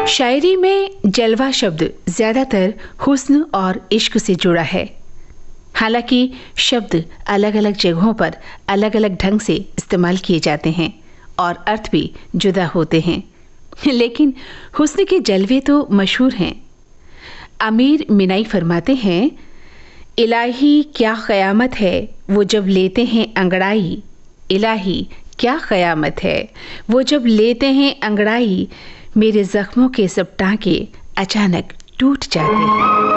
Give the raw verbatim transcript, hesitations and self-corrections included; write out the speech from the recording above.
शायरी में जलवा शब्द ज़्यादातर हुस्न और इश्क से जुड़ा है। हालांकि शब्द अलग अलग जगहों पर अलग अलग ढंग से इस्तेमाल किए जाते हैं और अर्थ भी जुदा होते हैं, लेकिन हुस्न के जलवे तो मशहूर हैं। अमीर मिनाई फरमाते हैं, इलाही क्या क़यामत है वो जब लेते हैं अंगड़ाई। इलाही क्या क़यामत है वो जब लेते हैं अंगड़ाई। मेरे ज़ख्मों के सब टाँके अचानक टूट जाते हैं।